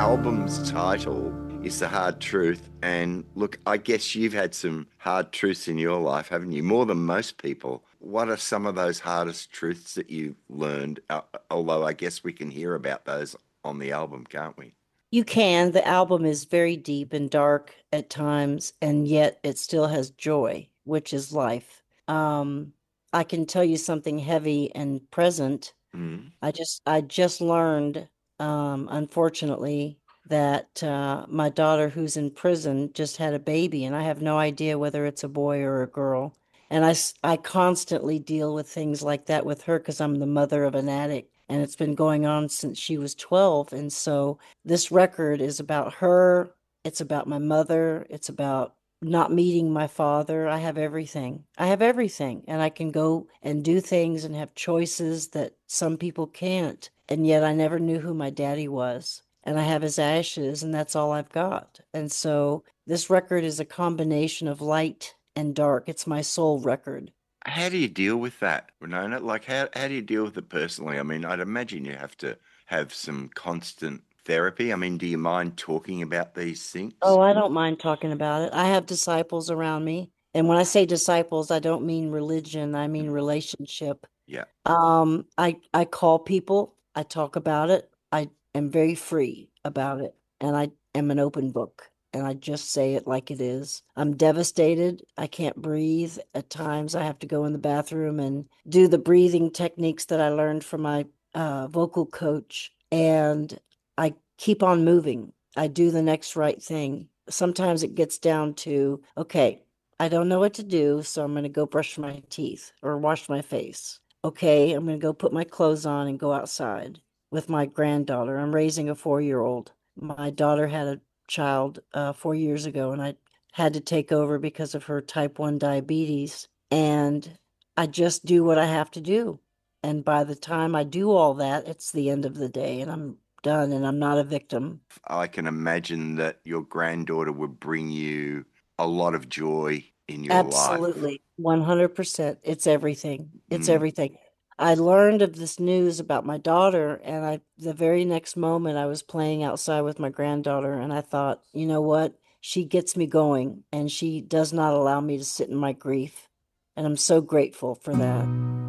album's title is The Hard Truth. And look, I guess you've had some hard truths in your life, haven't you? More than most people. What are some of those hardest truths that you learned? Although I guess we can hear about those on the album, can't we? You can. The album is very deep and dark at times, and yet it still has joy, which is life. Um, I can tell you something heavy and present. Mm. I just learned, unfortunately, that my daughter who's in prison just had a baby, and I have no idea whether it's a boy or a girl. And I constantly deal with things like that with her because I'm the mother of an addict, and it's been going on since she was 12. And so this record is about her. It's about my mother. It's about not meeting my father. I have everything. I have everything. And I can go and do things and have choices that some people can't. And yet I never knew who my daddy was. And I have his ashes, and that's all I've got. And so this record is a combination of light and dark. It's my soul record. How do you deal with that, Renona? Like, how do you deal with it personally? I mean, I'd imagine you have to have some constant therapy. I mean, do you mind talking about these things? Oh, I don't mind talking about it. I have disciples around me. And when I say disciples, I don't mean religion, I mean Mm. relationship. Yeah. I call people, I talk about it. I am very free about it, and I am an open book, and I just say it like it is. I'm devastated. I can't breathe. At times, I have to go in the bathroom and do the breathing techniques that I learned from my vocal coach, and I keep on moving. I do the next right thing. Sometimes it gets down to, okay, I don't know what to do, so I'm going to go brush my teeth or wash my face. Okay, I'm going to go put my clothes on and go outside with my granddaughter. I'm raising a 4-year-old. My daughter had a child 4 years ago, and I had to take over because of her type 1 diabetes. And I just do what I have to do. And by the time I do all that, it's the end of the day, and I'm done, and I'm not a victim. I can imagine that your granddaughter would bring you a lot of joy in your life. Absolutely. 100%. It's everything. It's Mm. everything. I learned of this news about my daughter, and the very next moment, I was playing outside with my granddaughter, and I thought, you know what? She gets me going, and she does not allow me to sit in my grief. And I'm so grateful for that.